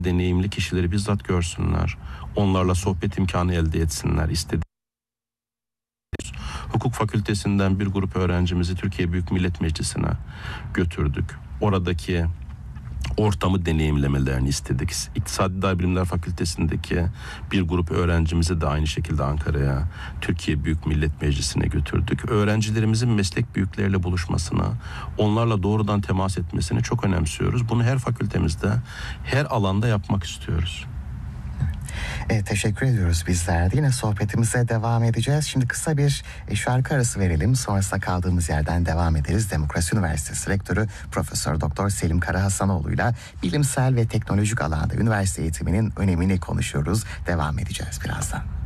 deneyimli kişileri bizzat görsünler. Onlarla sohbet imkanı elde etsinler istedik. Hukuk fakültesinden bir grup öğrencimizi Türkiye Büyük Millet Meclisi'ne götürdük. Oradaki ortamı deneyimlemelerini istedik. İktisadi İdari Bilimler Fakültesindeki bir grup öğrencimizi de aynı şekilde Ankara'ya, Türkiye Büyük Millet Meclisi'ne götürdük. Öğrencilerimizin meslek büyükleriyle buluşmasını, onlarla doğrudan temas etmesini çok önemsiyoruz. Bunu her fakültemizde, her alanda yapmak istiyoruz. Teşekkür ediyoruz bizler de. Yine sohbetimize devam edeceğiz. Şimdi kısa bir şarkı arası verelim. Sonrasında kaldığımız yerden devam ederiz. Demokrasi Üniversitesi Rektörü Profesör Doktor Selim Karahasanoğlu'yla bilimsel ve teknolojik alanda üniversite eğitiminin önemini konuşuyoruz. Devam edeceğiz birazdan.